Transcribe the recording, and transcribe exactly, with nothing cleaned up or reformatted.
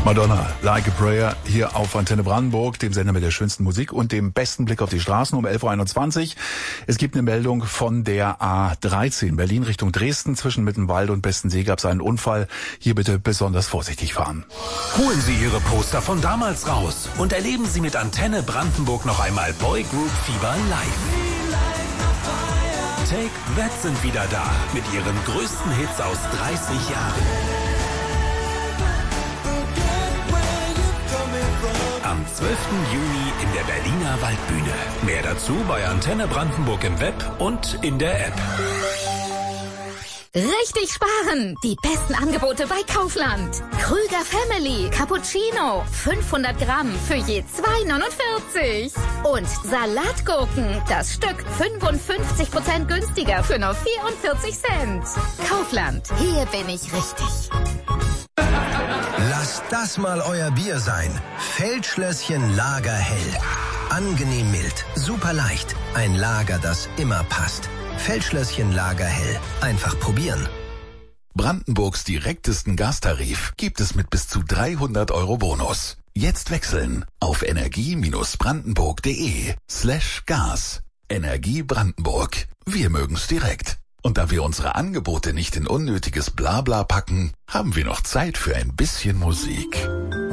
Madonna, Like a Prayer, hier auf Antenne Brandenburg, dem Sender mit der schönsten Musik und dem besten Blick auf die Straßen um elf Uhr einundzwanzig. Es gibt eine Meldung von der A dreizehn, Berlin Richtung Dresden. Zwischen Mittenwald und Bestensee gab es einen Unfall. Hier bitte besonders vorsichtig fahren. Holen Sie Ihre Poster von damals raus und erleben Sie mit Antenne Brandenburg noch einmal Boygroup Fieber live. Take That sind wieder da mit ihren größten Hits aus dreißig Jahren. Am zwölften Juni in der Berliner Waldbühne. Mehr dazu bei Antenne Brandenburg im Web und in der App. Richtig sparen! Die besten Angebote bei Kaufland. Krüger Family Cappuccino fünfhundert Gramm für je zwei neunundvierzig. Und Salatgurken, das Stück fünfundfünfzig Prozent günstiger für nur vierundvierzig Cent. Kaufland, hier bin ich richtig. Lasst das mal euer Bier sein. Feldschlösschen Lagerhell. Angenehm mild, super leicht. Ein Lager, das immer passt. Feldschlösschen Lagerhell. Einfach probieren. Brandenburgs direktesten Gastarif gibt es mit bis zu dreihundert Euro Bonus. Jetzt wechseln auf energie-brandenburg.de slash Gas. Energie Brandenburg. Wir mögen's direkt. Und da wir unsere Angebote nicht in unnötiges Blabla packen, haben wir noch Zeit für ein bisschen Musik.